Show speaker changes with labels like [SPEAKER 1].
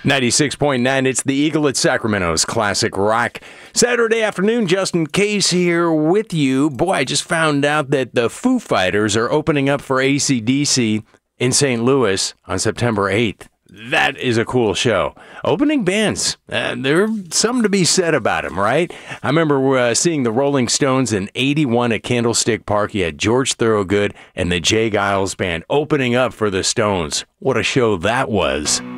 [SPEAKER 1] 96.9, it's the Eagle at Sacramento's Classic Rock. Saturday afternoon, Justin Case here with you. Boy, I just found out that the Foo Fighters are opening up for AC/DC in St. Louis on September 8th. That is a cool show. Opening bands, there's something to be said about them, right? I remember seeing the Rolling Stones in 81 at Candlestick Park. You had George Thorogood and the Jay Giles Band opening up for the Stones. What a show that was.